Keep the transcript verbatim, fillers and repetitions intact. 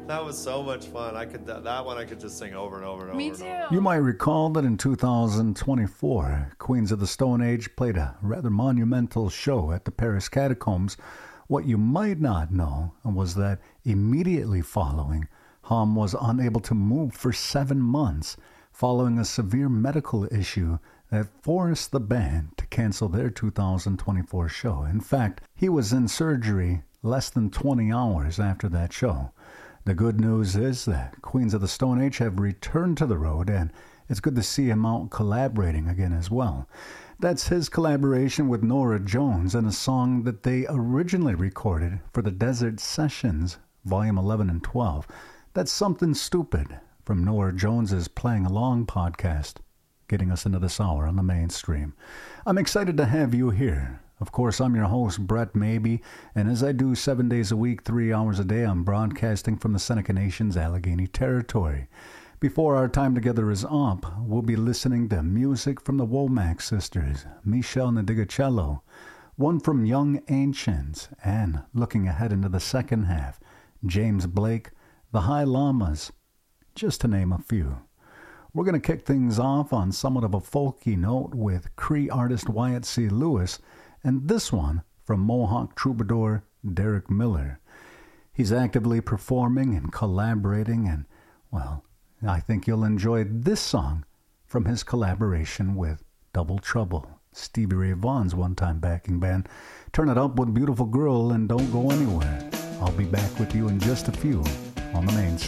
That was so much fun. I could that one I could just sing over and over and over. Me and too. over. You might recall that in two thousand twenty-four, Queens of the Stone Age played a rather monumental show at the Paris Catacombs. What you might not know was that immediately following, Hum was unable to move for seven months following a severe medical issue that forced the band to cancel their two thousand twenty-four show. In fact, he was in surgery less than twenty hours after that show. The good news is that Queens of the Stone Age have returned to the road, and it's good to see him out collaborating again as well. That's his collaboration with Norah Jones and a song that they originally recorded for the Desert Sessions, Volume eleven and twelve. That's Something Stupid from Norah Jones's Playing Along podcast, getting us into this hour on the mainstream. I'm excited to have you here. Of course, I'm your host, Brett Maybe, and as I do seven days a week, three hours a day, I'm broadcasting from the Seneca Nation's Allegheny Territory. Before our time together is up, we'll be listening to music from the Womack sisters, Michelle Nadigacello, one from Young Ancients, and looking ahead into the second half, James Blake, the High Llamas, just to name a few. We're going to kick things off on somewhat of a folky note with Cree artist Wyatt C. Lewis, and this one from Mohawk troubadour Derek Miller. He's actively performing and collaborating, and, well, I think you'll enjoy this song from his collaboration with Double Trouble, Stevie Ray Vaughan's one-time backing band. Turn it up with Beautiful Girl and don't go anywhere. I'll be back with you in just a few on the main